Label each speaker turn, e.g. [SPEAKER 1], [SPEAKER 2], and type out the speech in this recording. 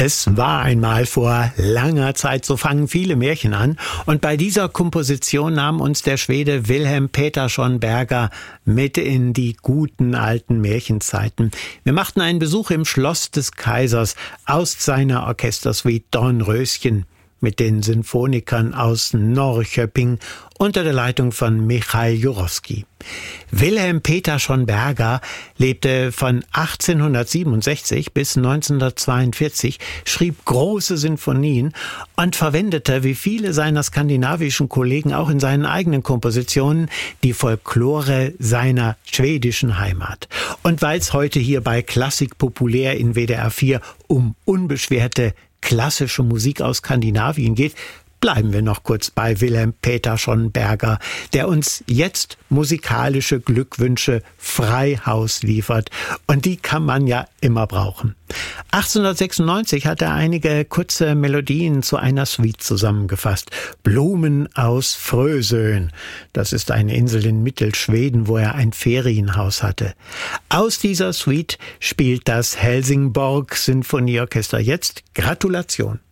[SPEAKER 1] Es war einmal vor langer Zeit, so fangen viele Märchen an. Und bei dieser Komposition nahm uns der Schwede Wilhelm Petersson Berger mit in die guten alten Märchenzeiten. Wir machten einen Besuch im Schloss des Kaisers aus seiner Orchestersuite Dornröschen mit den Sinfonikern aus Norrköping unter der Leitung von Michail Jurowski. Wilhelm Petersson Berger lebte von 1867 bis 1942, schrieb große Sinfonien und verwendete, wie viele seiner skandinavischen Kollegen auch in seinen eigenen Kompositionen, die Folklore seiner schwedischen Heimat. Und weil es heute hier bei Klassik populär in WDR 4 um unbeschwerte klassische Musik aus Skandinavien geht, bleiben wir noch kurz bei Wilhelm Petersson Berger, der uns jetzt musikalische Glückwünsche frei Haus liefert. Und die kann man ja immer brauchen. 1896 hat er einige kurze Melodien zu einer Suite zusammengefasst. Blumen aus Frösön. Das ist eine Insel in Mittelschweden, wo er ein Ferienhaus hatte. Aus dieser Suite spielt das Helsingborg Sinfonieorchester jetzt Gratulation.